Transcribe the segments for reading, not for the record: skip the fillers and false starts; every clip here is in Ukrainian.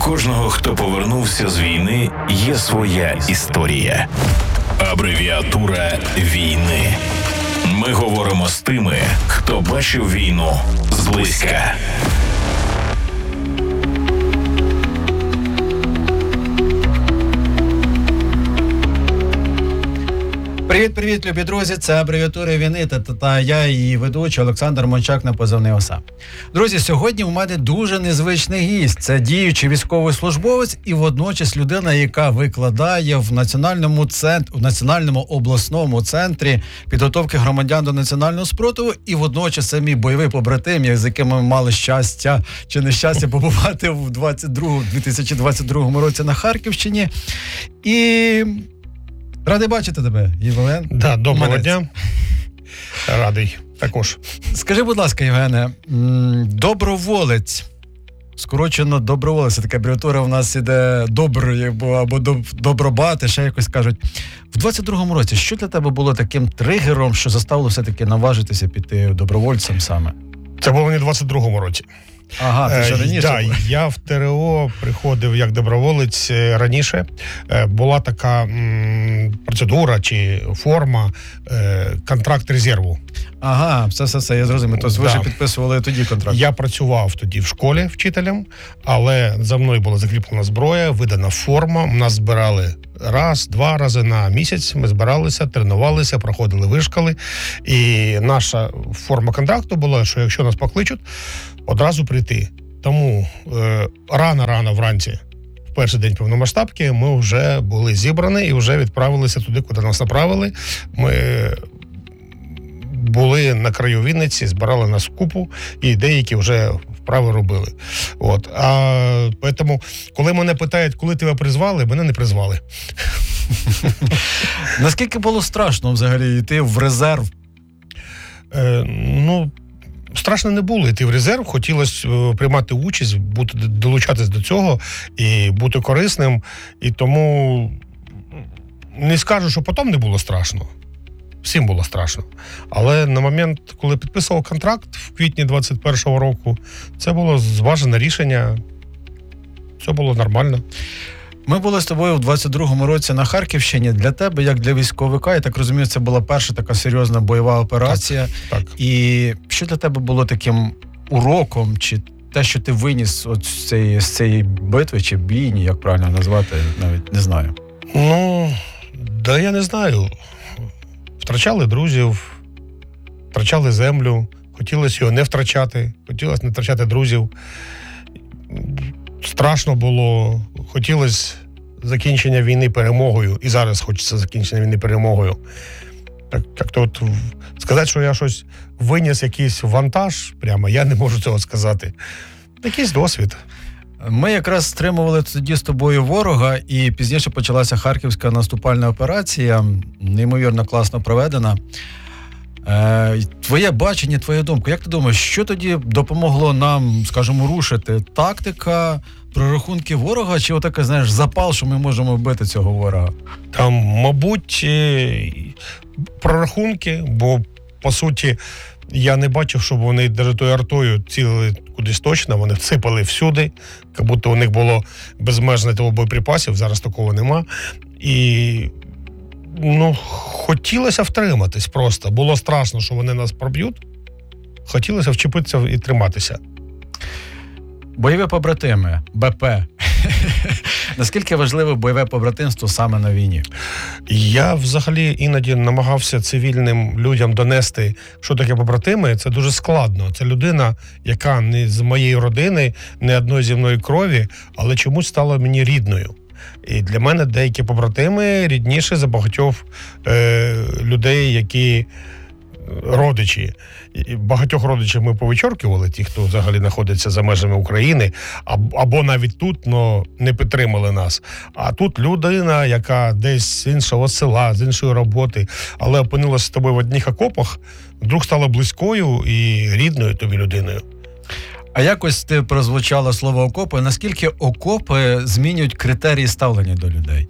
кожного, хто повернувся з війни, є своя історія. Абревіатура війни. Ми говоримо з тими, хто бачив війну зблизька. Привіт, любі друзі, це абревіатура війни та я, її ведучий Олександр Мончак на позивний ОСА. Друзі, сьогодні у мене дуже незвичний гість. Це діючий військовослужбовець і водночас людина, яка викладає в Національному обласному центрі підготовки громадян до національного спротиву, і водночас це мій бойовий побратим, з яким ми мали щастя чи нещастя побувати в 2022 році на Харківщині. І радий бачити тебе, Євген. Да, доброго дня. Радий також. Скажи, будь ласка, Євгене, доброволець, скорочено доброволець, така абревіатура у нас іде або добробати, ще якось кажуть. В 22-му році, що для тебе було таким тригером, що заставило все-таки наважитися піти добровольцем саме? Це було не в 22-му році. Ага, ти вже раніше. Да, я в ТРО приходив як доброволець раніше. Була така процедура чи форма, контракт резерву. Ага, все, я зрозумів. Тобто ви вже підписували тоді контракт. Я працював тоді в школі вчителем, але за мною була закріплена зброя, видана форма. Нас збирали два рази на місяць. Ми збиралися, тренувалися, проходили вишколи. І наша форма контракту була, що якщо нас покличуть, одразу прийти. Тому рано вранці, в перший день повномасштабки, ми вже були зібрані і вже відправилися туди, куди нас направили. Ми були на краю Вінниці, збирали нас в купу, і деякі вже вправи робили. Тому, коли мене питають, коли тебе призвали, мене не призвали. Наскільки було страшно взагалі йти в резерв? Страшно не було йти в резерв, хотілося приймати участь, долучатись до цього і бути корисним. І тому не скажу, що потім не було страшно. Всім було страшно. Але на момент, коли підписував контракт в квітні 21-го року, це було зважене рішення, все було нормально. Ми були з тобою в 22-му році на Харківщині. Для тебе, як для військовика, я так розумію, це була перша така серйозна бойова операція. Так. І що для тебе було таким уроком, чи те, що ти виніс з цієї битви, чи бійні, як правильно назвати, навіть не знаю. Я не знаю. Втрачали друзів, втрачали землю, хотілося його не втрачати, хотілося не втрачати друзів. Страшно було, хотілося закінчення війни перемогою, і зараз хочеться закінчення війни перемогою. Сказати, що я щось виніс, якийсь вантаж, прямо, я не можу цього сказати. Якийсь досвід. Ми якраз стримували тоді з тобою ворога, і пізніше почалася Харківська наступальна операція, неймовірно класно проведена. Твоє бачення, твоя думка, як ти думаєш, що тоді допомогло нам, скажімо, рушити? Тактика, прорахунки ворога, чи отаке, знаєш, запал, що ми можемо вбити цього ворога? Там, мабуть, прорахунки, бо, по суті, я не бачив, щоб вони навіть тою артою цілили кудись точно, вони всипали всюди, як будто у них було безмежне того боєприпасів, зараз такого нема. І хотілося втриматись просто. Було страшно, що вони нас проб'ють. Хотілося вчепитися і триматися. Бойові побратими, БП. Наскільки важливе бойове побратимство саме на війні? Я взагалі іноді намагався цивільним людям донести, що таке побратими. Це дуже складно. Це людина, яка не з моєї родини, не одної зі мною крові, але чомусь стала мені рідною. І для мене деякі побратими рідніші за багатьох людей, які родичі. І багатьох родичів ми повичоркували, ті, хто взагалі знаходиться за межами України, або навіть тут, но не підтримали нас. А тут людина, яка десь з іншого села, з іншої роботи, але опинилася з тобою в одних окопах, вдруг стала близькою і рідною тобі людиною. А якось ти прозвучало слово окопи. Наскільки окопи змінюють критерії ставлення до людей?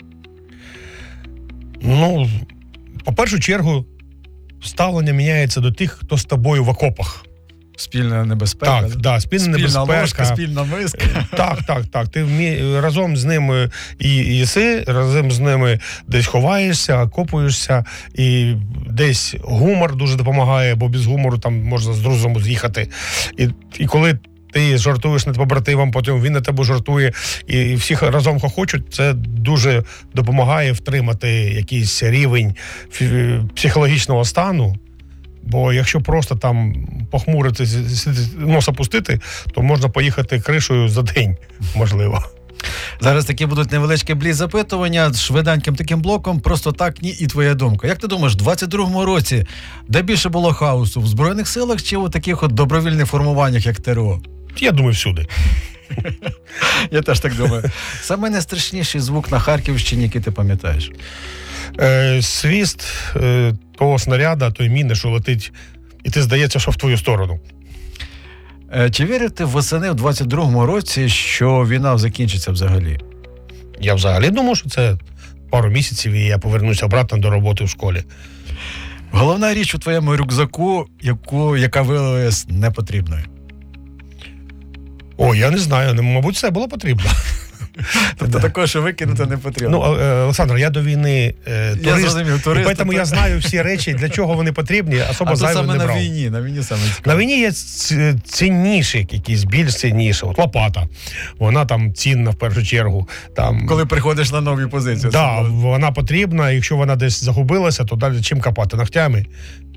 По першу чергу, ставлення міняється до тих, хто з тобою в окопах. Спільна небезпека. Так, да, спільна небезпека. Ложка, спільна миска. Так. Ти разом з ними і їси, разом з ними десь ховаєшся, окопуєшся, і десь гумор дуже допомагає, бо без гумору там можна з друзом з'їхати. І коли ти жартуєш над побратимом, потім він на тебе жартує, і всіх разом хохочуть, це дуже допомагає втримати якийсь рівень психологічного стану. Бо якщо просто там похмурити, нос опустити, то можна поїхати кришею за день, можливо. Зараз такі будуть невеличкі бліц-запитування з швиденьким таким блоком, просто так, ні, і твоя думка. Як ти думаєш, в 22-му році, де більше було хаосу, в Збройних силах чи у таких от добровільних формуваннях, як ТРО? Я думаю, всюди. Я теж так думаю. Саме найстрашніший звук на Харківщині, який ти пам'ятаєш? Свіст того снаряда, той міни, що летить, і ти здається, що в твою сторону. Чи вірите восени в 22-му році, що війна закінчиться взагалі? Я взагалі думав, що це пару місяців, і я повернуся обратно до роботи в школі. Головна річ у твоєму рюкзаку, яка виявилась непотрібною? О, я не знаю, мабуть, це було потрібно. Тобто такого, що викинути не потрібно. Олександр, я до війни турист, я зрозумів, турист, і тому я знаю всі речі, для чого вони потрібні, особо зайве не брав. На війні саме цікаво. На війні є цінніші, якісь більш цінніші. От лопата, вона там цінна в першу чергу. Там... Коли приходиш на нові позиції. Да, вона потрібна, якщо вона десь загубилася, то далі чим копати? Ногтями?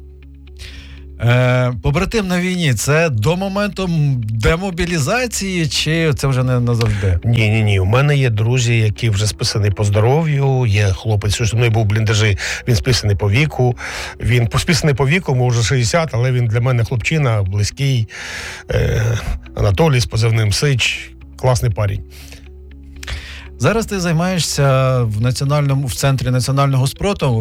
Побратим на війні, це до моменту демобілізації, чи це вже не назавжди? Ні. У мене є друзі, які вже списані по здоров'ю, є хлопець, що зі мною був в бліндажі, він списаний по віку. Він списаний по віку, йому вже 60, але він для мене хлопчина, близький. Анатолій з позивним Сич, класний парень. Зараз ти займаєшся в центрі національного спротиву,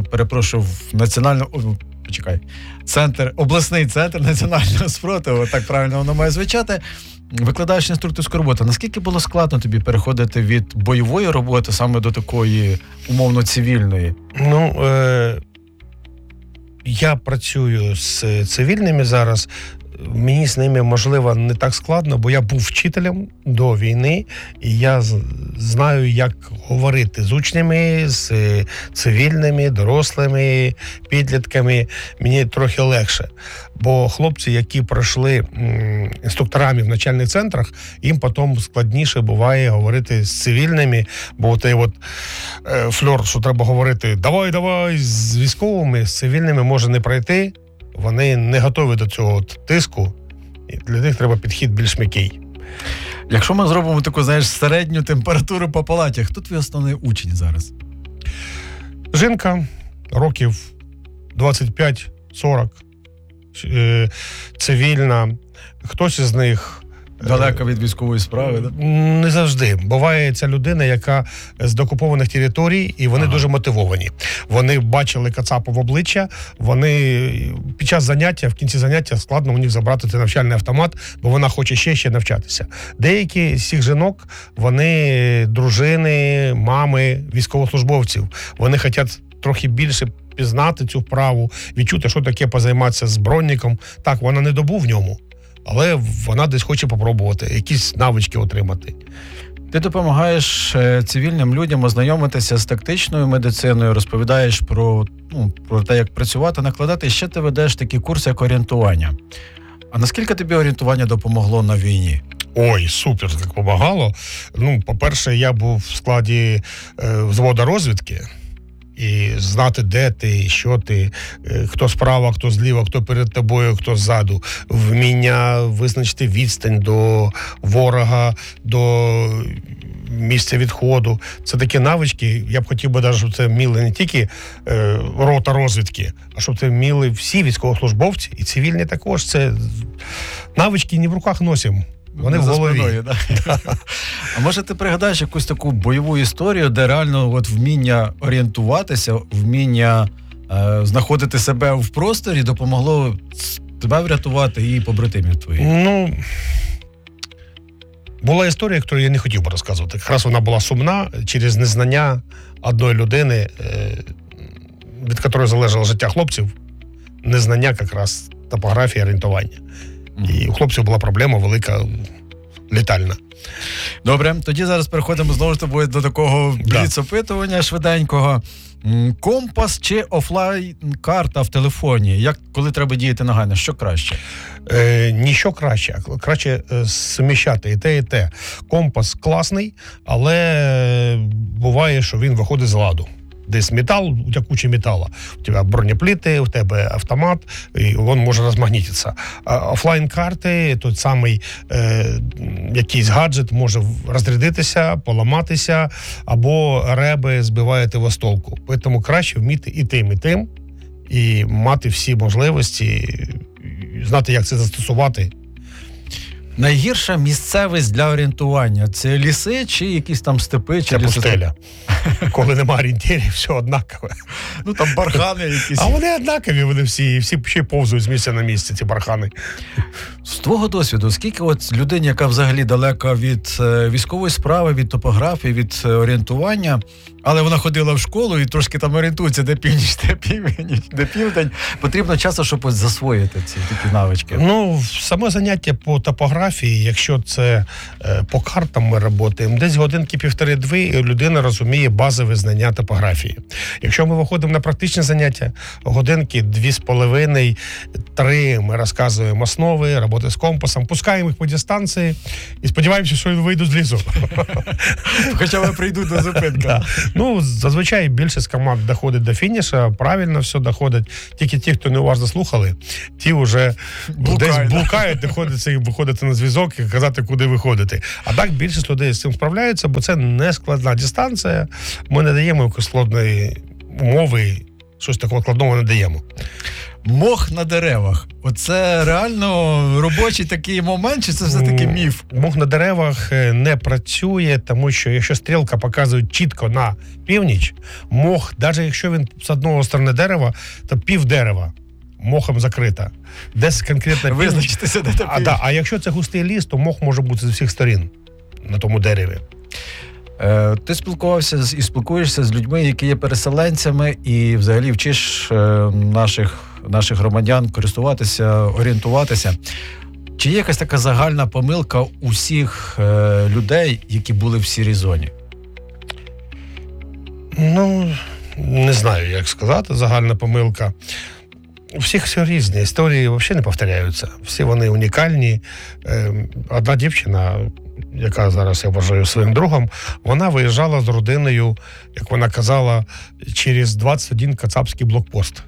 обласний центр національного спротиву, так правильно воно має звучати, викладаєш інструкторську роботу. Наскільки було складно тобі переходити від бойової роботи саме до такої умовно цивільної? Я працюю з цивільними зараз. Мені з ними, можливо, не так складно, бо я був вчителем до війни, і я знаю, як говорити з учнями, з цивільними, дорослими, підлітками. Мені трохи легше. Бо хлопці, які пройшли інструкторами в навчальних центрах, їм потім складніше буває говорити з цивільними, бо той фльор, що треба говорити «давай» з військовими, з цивільними може не пройти. Вони не готові до цього тиску, і для них треба підхід більш м'який. Якщо ми зробимо таку, середню температуру по палаті, хто твій основний учень зараз? Жінка, років 25-40, цивільна. Хтось із них... Далеко від військової справи, так? Не завжди. Буває ця людина, яка з деокупованих територій, і вони дуже мотивовані. Вони бачили Кацапа в обличчя, вони під час заняття, в кінці заняття складно у них забрати цей навчальний автомат, бо вона хоче ще навчатися. Деякі з цих жінок, вони дружини, мами військовослужбовців. Вони хочуть трохи більше пізнати цю вправу, відчути, що таке позайматися з бронником. Так, вона не добув в ньому, але вона десь хоче попробувати, якісь навички отримати. Ти допомагаєш цивільним людям ознайомитися з тактичною медициною, розповідаєш про те, як працювати, накладати, і ще ти ведеш такі курси, як орієнтування. А наскільки тобі орієнтування допомогло на війні? Ой, супер, як допомагало. По-перше, я був в складі взводу розвідки. І знати, де ти, що ти, хто справа, хто зліва, хто перед тобою, хто ззаду. Вміння визначити відстань до ворога, до місця відходу. Це такі навички. Я б хотів би, щоб це вміли не тільки рота розвідки, а щоб це вміли всі військовослужбовці і цивільні також. Це навички не в руках носимо. Вони в голові. Спиною, да? А може ти пригадаєш якусь таку бойову історію, де реально вміння орієнтуватися, вміння знаходити себе в просторі допомогло тебе врятувати і побратимів твоїх? Була історія, яку я не хотів би розказувати. Якраз вона була сумна через незнання одної людини, від якої залежало життя хлопців, незнання якраз топографії, орієнтування. І у хлопців була проблема велика, летальна. Добре, тоді зараз переходимо знову ж тобою до такого бліц-опитування швиденького. Компас чи офлайн-карта в телефоні? Як, коли треба діяти негайно? Що краще? Ніщо краще. Краще суміщати і те, і те. Компас класний, але буває, що він виходить з ладу. Десь метал, у тебе куча металла. У тебе бронеплити, у тебе автомат, і він може розмагнітитися. Офлайн-карти, той самий якийсь гаджет може розрядитися, поламатися, або реби збиваєте в остолку. Тому краще вміти і тим, і мати всі можливості, знати, як це застосувати. Найгірша місцевість для орієнтування – це ліси чи якісь там степи? Це пустеля. Коли немає орієнтирів, все однакове. Ну там бархани якісь. А вони однакові, вони всі ще повзують з місця на місце, ці бархани. З твого досвіду, скільки от людині, яка взагалі далека від військової справи, від топографії, від орієнтування, але вона ходила в школу і трошки там орієнтується, де північ, де південь, потрібно часу, щоб засвоїти ці такі навички? Ну, саме заняття по топографії, якщо це по картам ми працюємо, десь годинки 1,5-2 людина розуміє базове знання топографії. Якщо ми виходимо на практичне заняття, годинки 2,5-3 ми розказуємо основи, роботи з компасом, пускаємо їх по дистанції і сподіваємося, що вийдуть з лісу. Хоча вони прийдуть до зупинки. Ну, зазвичай більшість команд доходить до фініша, правильно все доходить. Тільки ті, хто неуважно слухали, ті вже десь блукають, доходиться їм виходити на зв'язок і казати, куди виходити. А так більшість людей з цим справляються, бо це не складна дистанція. Ми не даємо якоїсь складної умови, щось такого складного не даємо. Мох на деревах. Оце реально робочий такий момент, чи це все-таки міф? Мох на деревах не працює, тому що якщо стрілка показує чітко на північ, мох, навіть якщо він з одного сторони дерева, то пів дерева мохом закрита. Десь конкретно визначитися, де та північ. А якщо це густий ліс, то мох може бути з усіх сторін на тому дереві. Ти спілкувався і спілкуєшся з людьми, які є переселенцями, і взагалі вчиш наших громадян користуватися, орієнтуватися. Чи є якась така загальна помилка усіх людей, які були в сірій зоні? Ну, не знаю, як сказати, загальна помилка. У всіх все різне, історії взагалі не повторяються. Всі вони унікальні. Одна дівчина, яка зараз я вважаю своїм другом, вона виїжджала з родиною, як вона казала, через 21 кацапський блокпост.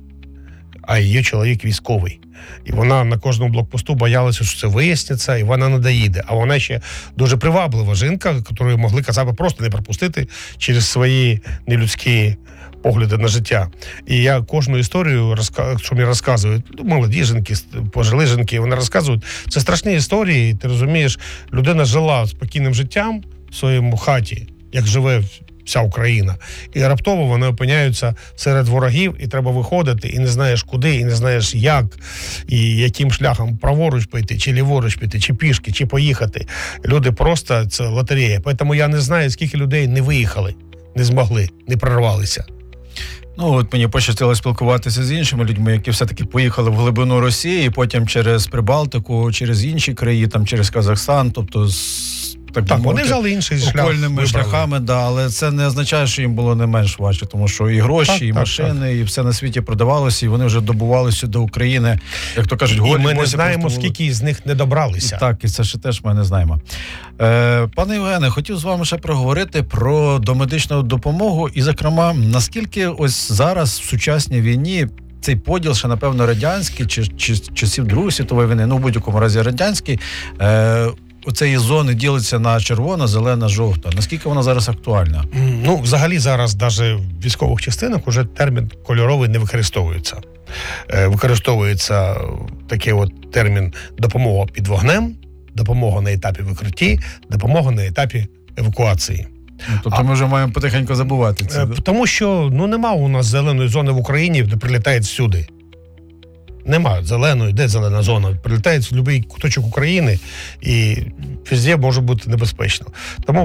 А її чоловік військовий. І вона на кожному блокпосту боялася, що це виясниться, і вона не доїде. А вона ще дуже приваблива жінка, яку могли кацапи просто не пропустити через свої нелюдські погляди на життя. І я кожну історію, що мені розказують, молоді жінки, пожилі жінки, вони розказують, це страшні історії, і ти розумієш, людина жила спокійним життям в своєму хаті, як живе вся Україна. І раптово вони опиняються серед ворогів, і треба виходити, і не знаєш куди, і не знаєш як, і яким шляхом, праворуч піти, чи ліворуч піти, чи пішки, чи поїхати. Люди просто, це лотерея. Тому я не знаю, скільки людей не виїхали, не змогли, не прорвалися. Ну, от мені пощастило спілкуватися з іншими людьми, які все-таки поїхали в глибину Росії, потім через Прибалтику, через інші країни, там через Казахстан, тобто так, вони взяли інший шлях, окольними шляхами, але це не означає, що їм було не менш важче, тому що і гроші, і машини, і все на світі продавалося, і вони вже добувалися до України, як то кажуть, голі. І ми не знаємо, скільки з них не добралися. Так, і це ще теж ми не знаємо. Пане Євгене, хотів з вами ще проговорити про домедичну допомогу, і, зокрема, наскільки ось зараз в сучасній війні цей поділ ще, напевно, радянський, чи часів Другої світової війни, ну, в будь-якому разі радянський, оцеї зони ділиться на червона, зелена, жовта. Наскільки вона зараз актуальна? Ну, взагалі зараз навіть в військових частинах уже термін кольоровий не використовується. Використовується такий от термін допомога під вогнем, допомога на етапі викритті, допомога на етапі евакуації. Тобто ми вже маємо потихеньку забувати це. Тому що нема у нас зеленої зони в Україні, де прилітають всюди. Нема зеленої, де зелена зона? Прилітають в будь-який куточок України і везде може бути небезпечно. Тому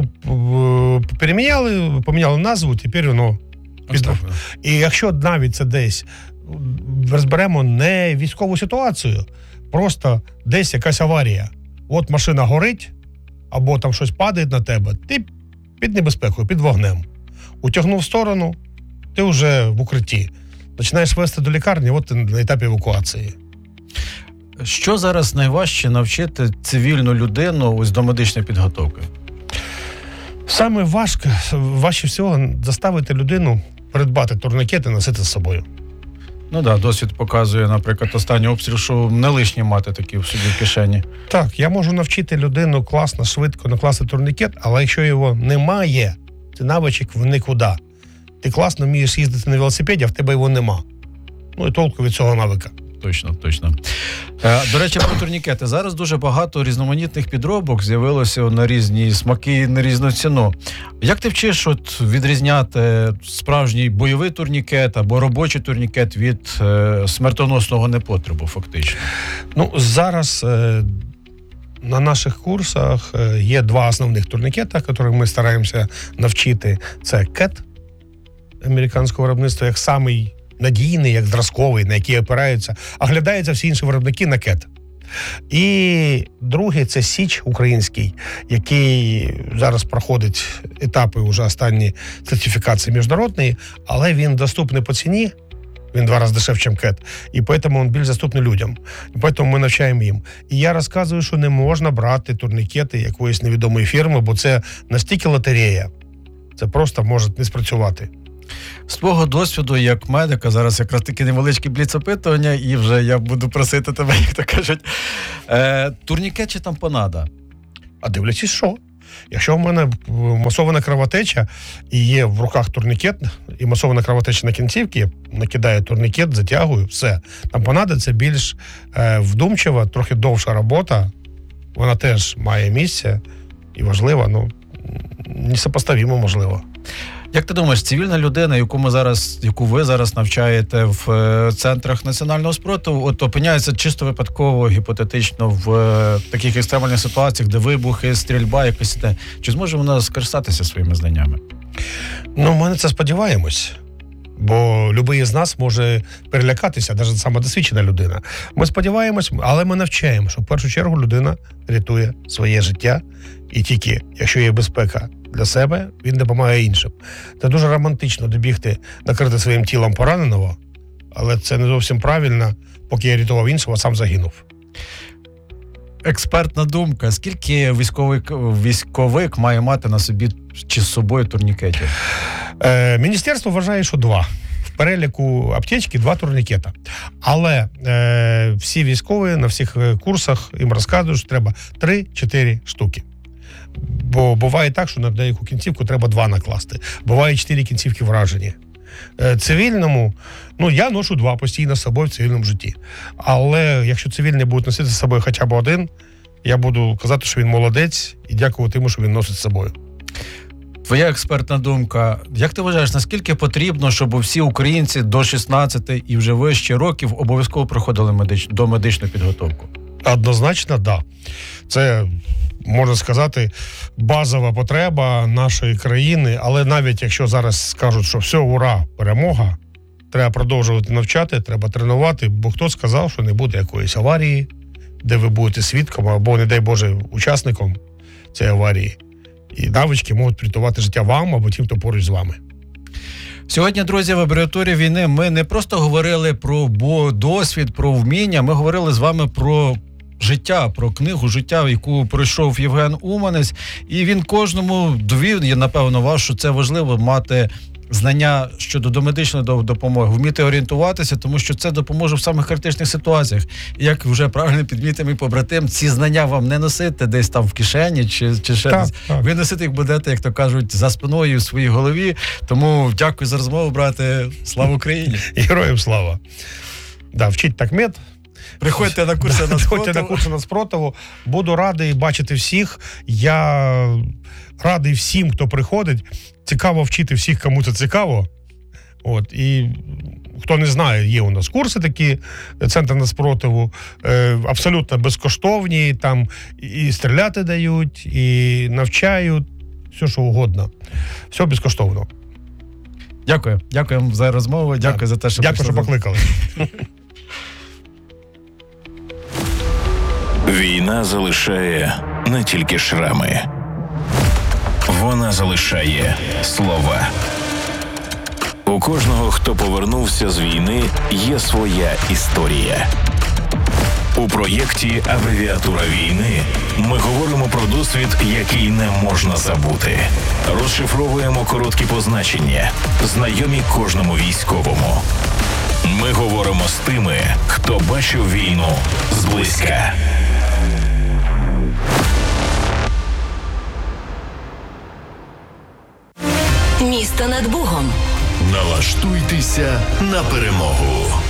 поміняли назву, тепер воно І якщо навіть це десь розберемо не військову ситуацію, просто десь якась аварія. От машина горить, або там щось падає на тебе, ти під небезпекою, під вогнем. Утягнув в сторону, ти вже в укритті. Починаєш вести до лікарні, от ти на етапі евакуації. Що зараз найважче навчити цивільну людину ось до медичної підготовки? Саме важче всього заставити людину придбати турнікет і носити з собою. Ну так, досвід показує, наприклад, останній обстріл, що не лишні мати такі в собі в кишені. Так, я можу навчити людину класно, швидко накласти турнікет, але якщо його немає, ти навичок в нікуди. Ти класно вмієш їздити на велосипеді, а в тебе його нема. Ну і толку від цього навика. Точно. До речі, про турнікети. Зараз дуже багато різноманітних підробок з'явилося на різні смаки, на різну ціну. Як ти вчиш відрізняти справжній бойовий турнікет або робочий турнікет від смертоносного непотребу, фактично? Ну, зараз на наших курсах є два основних турнікета, які ми стараємося навчити. Це CAT американського виробництва, як самий надійний, як зразковий, на який опираються, оглядаються всі інші виробники на CAT. І другий – це Січ український, який зараз проходить етапи вже останні сертифікації міжнародної, але він доступний по ціні, він 2 рази дешевше, ніж CAT, і тому він більш доступний людям. І тому ми навчаємо їм. І я розказую, що не можна брати турнікети якоїсь невідомої фірми, бо це настільки лотерея, це просто може не спрацювати. З твого досвіду як медика, зараз якраз такі невеличкі бліц-опитування, і вже я буду просити тебе, як то кажуть, турнікет чи тампонада? А дивлячись, що? Якщо в мене масована кровотеча і є в руках турнікет, і масована кровотеча на кінцівці, я накидаю турнікет, затягую, все. Тампонада – це більш вдумчива, трохи довша робота, вона теж має місце і важлива, несопоставимо можливо. Як ти думаєш, цивільна людина, яку ви зараз навчаєте в центрах національного спротиву, опиняється чисто випадково, гіпотетично в таких екстремальних ситуаціях, де вибухи, стрільба якась іде. Чи зможе вона скористатися своїми знаннями? Ми на це сподіваємось. Бо будь-який з нас може перелякатися, навіть сама досвідчена людина. Ми сподіваємось, але ми навчаємо, що в першу чергу людина рятує своє життя. І тільки, якщо є безпека для себе, він допомагає іншим. Це дуже романтично добігти, накрити своїм тілом пораненого, але це не зовсім правильно, поки я рятував іншого, а сам загинув. Експертна думка. Скільки військовик має мати на собі чи з собою турнікетів? Міністерство вважає, що 2. В переліку аптечки 2 турнікета. Але всі військові на всіх курсах їм розказують, що треба 3-4 штуки. Бо буває так, що на деяку кінцівку треба 2 накласти. Буває 4 кінцівки вражені. Цивільному, я ношу 2 постійно з собою в цивільному житті. Але якщо цивільний буде носити з собою хоча б 1, я буду казати, що він молодець, і дякувати йому, що він носить з собою. Твоя експертна думка. Як ти вважаєш, наскільки потрібно, щоб всі українці до 16 і вже вище років обов'язково проходили медичну підготовку? Однозначно, да. Це, можна сказати, базова потреба нашої країни. Але навіть якщо зараз скажуть, що все, ура, перемога, треба продовжувати навчати, треба тренувати, бо хто сказав, що не буде якоїсь аварії, де ви будете свідком або, не дай Боже, учасником цієї аварії. І навички можуть врятувати життя вам або тим, хто поруч з вами. Сьогодні, друзі, в абревіатурі війни ми не просто говорили про досвід, про вміння, ми говорили з вами про життя, про книгу життя, яку пройшов Євген Уманець. І він кожному довів, напевно, вас, що це важливо мати знання щодо домедичної допомоги, вміти орієнтуватися, тому що це допоможе в самих критичних ситуаціях. І як вже правильно підмітив мій побратим, ці знання вам не носити десь там в кишені чи ще десь. Ви носити їх будете, як то кажуть, за спиною в своїй голові. Тому дякую за розмову, брате. Слава Україні! Героям слава! Да, вчіть такмет. Приходьте на курси нацпротиву. Буду радий бачити всіх. Я радий всім, хто приходить. Цікаво вчити всіх, кому це цікаво. І хто не знає, є у нас курси такі, центр нацпротиву, абсолютно безкоштовні, там і стріляти дають, і навчають, все, що угодно. Все безкоштовно. Дякую. Дякую за розмову, дякую за те, що покликали. Війна залишає не тільки шрами. Вона залишає слова. У кожного, хто повернувся з війни, є своя історія. У проєкті «Абревіатура війни» ми говоримо про досвід, який не можна забути. Розшифровуємо короткі позначення, знайомі кожному військовому. Ми говоримо з тими, хто бачив війну зблизька. Місто над Бугом. Налаштуйтеся на перемогу.